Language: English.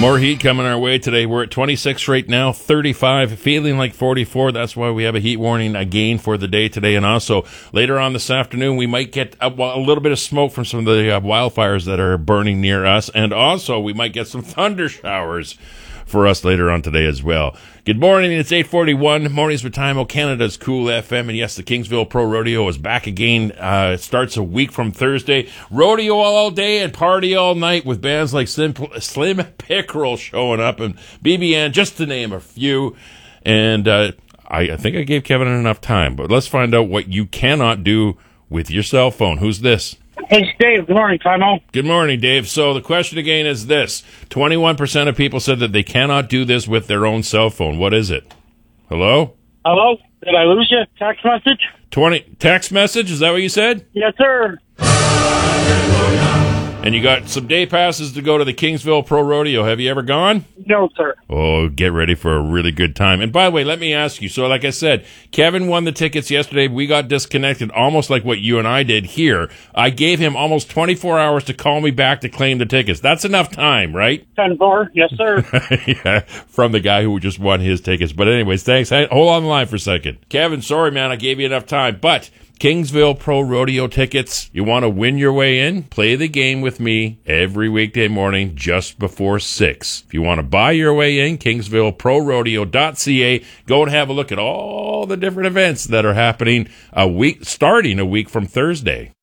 More heat coming our way today. We're at 26 right now, 35, feeling like 44. That's why we have a heat warning again for the day today. And also, later on this afternoon, we might get a little bit of smoke from some of the wildfires that are burning near us. And also, we might get some thunder showers for us later on today as well. Good morning. It's 8:41. Mornings with Time, Canada's Cool FM. And yes, the Kingsville Pro Rodeo is back again. It starts a week from Thursday. Rodeo all day and party all night with bands like Slim Pickerel showing up and BBN, just to name a few. And I think I gave Kevin enough time, but let's find out what you cannot do with your cell phone. Who's this? Hey, it's Dave. Good morning, Timo. Good morning, Dave. So the question again is this. 21% of people said that they cannot do this with their own cell phone. What is it? Hello? Hello? Did I lose you? Text message? 20 text message? Is that what you said? Yes, sir. And you got some day passes to go to the Kingsville Pro Rodeo. Have you ever gone? No, sir. Oh, get ready for a really good time. And by the way, let me ask you. So like I said, Kevin won the tickets yesterday. We got disconnected almost like what you and I did here. I gave him almost 24 hours to call me back to claim the tickets. That's enough time, right? 10-4. Yes, sir. Yeah, from the guy who just won his tickets. But anyways, thanks. Hold on the line for a second. Kevin, sorry, man. I gave you enough time. But Kingsville Pro Rodeo tickets, you want to win your way in? Play the game with me every weekday morning just before 6. If you want to buy your way in, KingsvilleProRodeo.ca. Go and have a look at all the different events that are happening starting a week from Thursday.